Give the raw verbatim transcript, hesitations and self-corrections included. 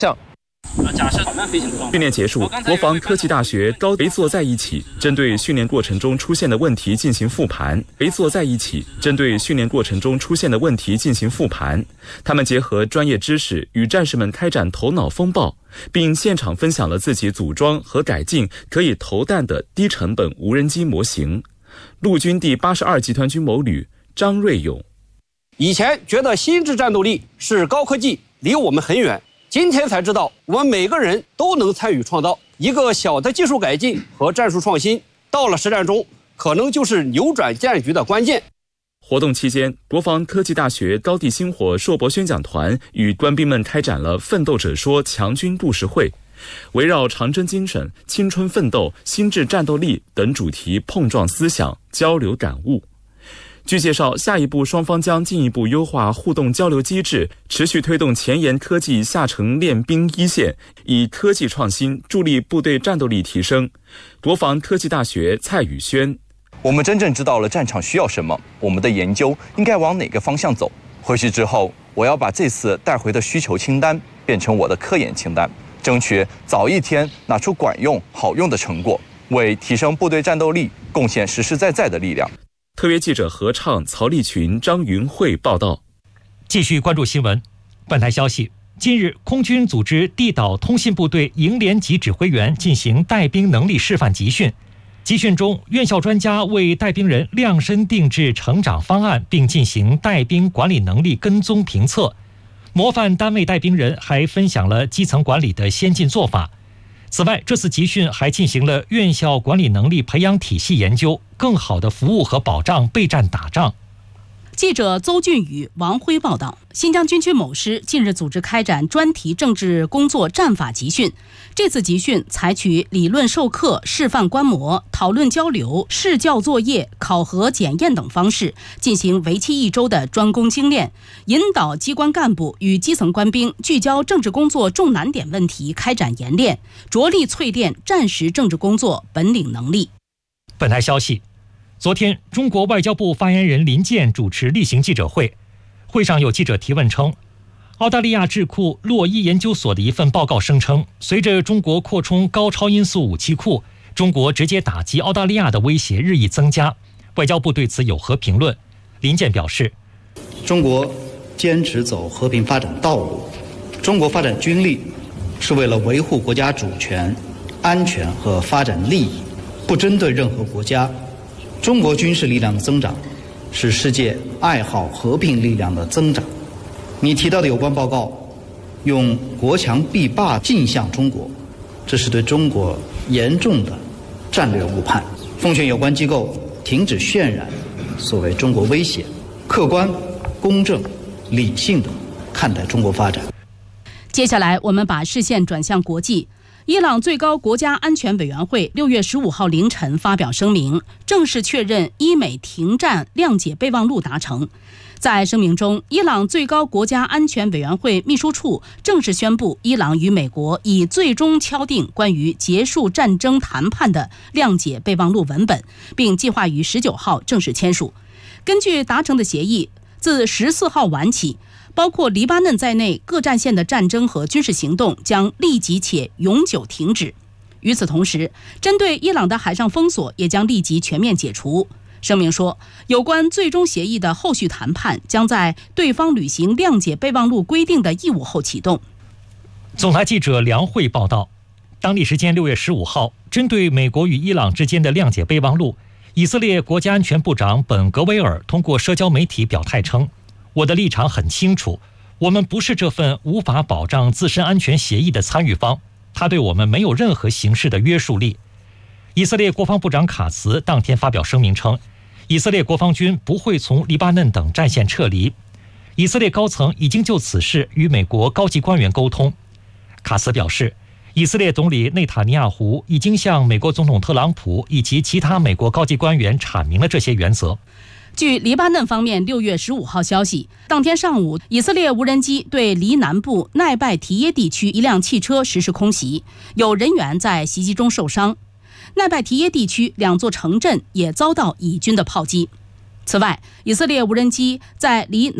像。 假设导弹飞行的状况。 训练结束，国防科技大学高围坐在一起，针对训练过程中出现的问题进行复盘。围坐在一起，针对训练过程中出现的问题进行复盘。他们结合专业知识，与战士们开展头脑风暴，并现场分享了自己组装和改进可以投弹的低成本无人机模型。陆军第八十二集团军某旅张瑞勇： 以前觉得心智战斗力是高科技，离我们很远。今天才知道，我们每个人都能参与创造。一个小的技术改进和战术创新，到了实战中，可能就是扭转战局的关键。 活动期间，国防科技大学高地星火硕博宣讲团与官兵们开展了奋斗者说强军故事会，围绕长征精神、青春奋斗、心智战斗力等主题碰撞思想，交流感悟。据介绍，下一步双方将进一步优化互动交流机制，持续推动前沿科技下沉练兵一线，以科技创新助力部队战斗力提升。国防科技大学蔡宇轩： 我们真正知道了战场需要什么，我们的研究应该往哪个方向走。回去之后，我要把这次带回的需求清单变成我的科研清单，争取早一天拿出管用好用的成果，为提升部队战斗力贡献实实在在的力量。 特约记者何畅、曹立群、张云慧报道。 继续关注新闻。本台消息，近日空军组织地岛通信部队营连级指挥员进行带兵能力示范集训。集训中，院校专家为带兵人量身定制成长方案，并进行带兵管理能力跟踪评测。模范单位带兵人还分享了基层管理的先进做法。此外，这次集训还进行了院校管理能力培养体系研究，更好的服务和保障备战打仗。 记者邹俊宇、王辉报道，新疆军区某师近日组织开展专题政治工作战法集训。这次集训采取理论授课、示范观摩、讨论交流、试教作业、考核检验等方式，进行为期一周的专攻精练，引导机关干部与基层官兵聚焦政治工作重难点问题开展研练，着力淬炼战时政治工作本领能力。 本台消息，昨天，中国外交部发言人林健主持例行记者会，会上有记者提问称，澳大利亚智库洛伊研究所的一份报告声称，随着中国扩充高超音速武器库，中国直接打击澳大利亚的威胁日益增加。外交部对此有何评论？林健表示， 中国坚持走和平发展道路，中国发展军力是为了维护国家主权、安全和发展利益，不针对任何国家。中国军事力量的增长是世界爱好和平力量的增长。你提到的有关报告用国强必霸镜像中国，这是对中国严重的战略误判。奉劝有关机构停止渲染所谓中国威胁，客观、公正、理性地看待中国发展。 接下来我们把视线转向国际。伊朗最高国家安全委员会六月十五号凌晨发表声明，正式确认伊美停战谅解备忘录达成。在声明中，伊朗最高国家安全委员会秘书处正式宣布，伊朗与美国已最终敲定关于结束战争谈判的谅解备忘录文本，并计划于十九号正式签署。根据达成的协议，自十四号晚起，包括黎巴嫩在内各战线的战争和军事行动将立即且永久停止。与此同时，针对伊朗的海上封锁也将立即全面解除。声明说，有关最终协议的后续谈判将在对方履行谅解备忘录规定的义务后启动。 总台记者梁慧报道，当地时间六月十五号，针对美国与伊朗之间的谅解备忘录，以色列国家安全部长本格维尔通过社交媒体表态称，我的立场很清楚，我们不是这份无法保障自身安全协议的参与方，它对我们没有任何形式的约束力。以色列国防部长卡茨当天发表声明称，以色列国防军不会从黎巴嫩等战线撤离。以色列高层已经就此事与美国高级官员沟通。卡茨表示，以色列总理内塔尼亚胡已经向美国总统特朗普以及其他美国高级官员阐明了这些原则。 据黎巴嫩方面六月十五号消息，当天上午，以色列无人机对黎南部奈拜提耶地区一辆汽车实施空袭，有人员在袭击中受伤。奈拜提耶地区两座城镇也遭到以军的炮击。此外，以色列无人机在离